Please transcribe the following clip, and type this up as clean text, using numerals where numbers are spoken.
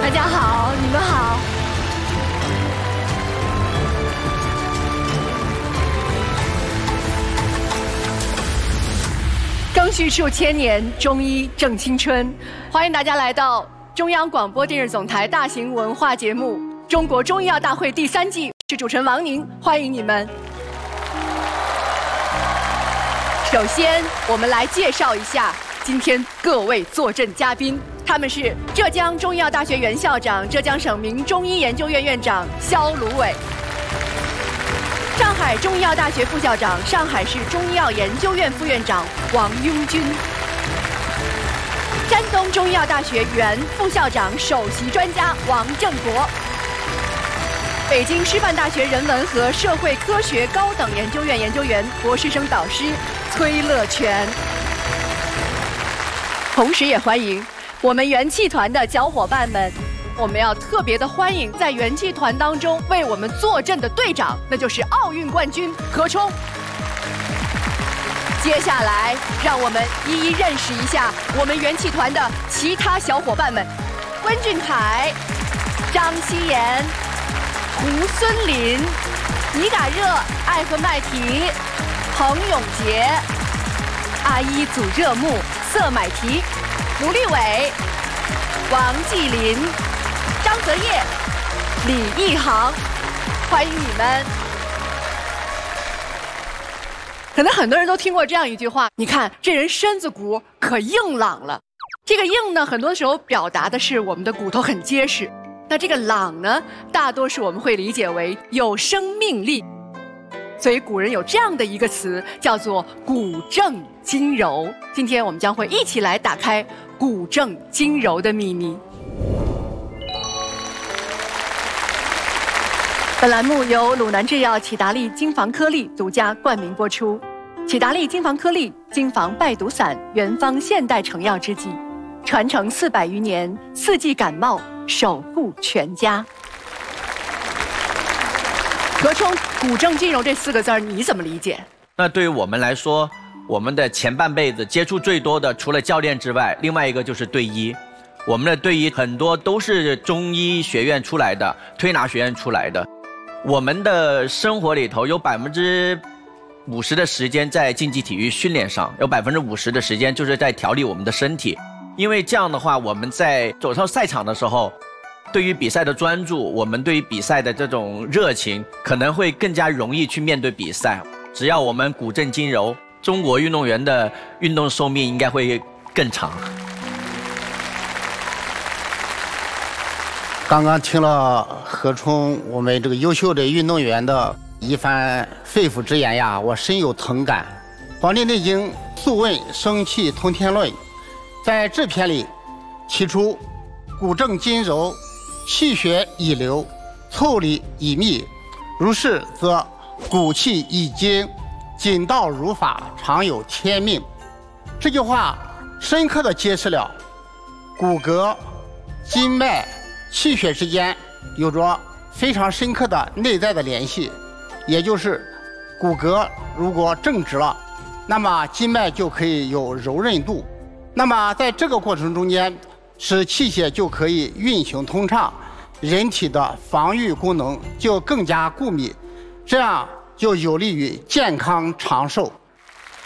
大家好，你们好。更续数千年，中医正青春。欢迎大家来到中央广播电视总台大型文化节目《中国中医药大会》第3季，是主持人王宁，欢迎你们。首先，我们来介绍一下今天各位坐镇嘉宾，他们是浙江中医药大学原校长、浙江省名中医研究院院长肖鲁伟，上海中医药大学副校长、上海市中医药研究院副院长王庸军，山东中医药大学原副校长、首席专家王正国，北京师范大学人文和社会科学高等研究院研究员、博士生导师崔乐全。同时也欢迎我们元气团的小伙伴们，我们要特别的欢迎在元气团当中为我们坐镇的队长，那就是奥运冠军何冲。接下来，让我们一一认识一下我们元气团的其他小伙伴们：温俊凯、张希妍、胡孙林、尼嘎热、艾赫麦提、彭永杰、阿依祖热木、瑟买提、卢立伟、王继林、张泽业、李一航，欢迎你们。可能很多人都听过这样一句话，你看这人身子骨可硬朗了。这个硬呢，很多时候表达的是我们的骨头很结实。那这个朗呢，大多数我们会理解为有生命力。所以古人有这样的一个词，叫做骨正筋柔。今天我们将会一起来打开骨正筋柔的秘密。本栏目由鲁南制药启达利金防颗粒独家冠名播出。启达利金防颗粒，金防败毒散，原方现代成药之剂，传承400余年，4季感冒，守护全家。何冲，骨正筋柔这4个字你怎么理解？ 那对于我们来说，我们的前半辈子接触最多的，除了教练之外，另外一个就是队医。我们的队医很多都是中医学院出来的，推拿学院出来的。我们的生活里头有50%的时间在竞技体育训练上，有50%的时间就是在调理我们的身体。因为这样的话，我们在走上赛场的时候，对于比赛的专注，我们对于比赛的这种热情，可能会更加容易去面对比赛。只要我们骨正筋柔，中国运动员的运动寿命应该会更长。 刚刚听了何冲我们这个优秀的运动员的一番肺腑之言呀，我深有同感。《黄帝内经·素问·生气通天论》在这篇里提出骨正筋柔，气血已流，腠理已密，如是则骨气已精，筋道如法，常有天命。这句话深刻地揭示了骨骼、筋脉、气血之间有着非常深刻的内在的联系，也就是骨骼如果正直了，那么筋脉就可以有柔韧度，那么在这个过程中间，使气血就可以运行通畅，人体的防御功能就更加固密，这样就有利于健康长寿。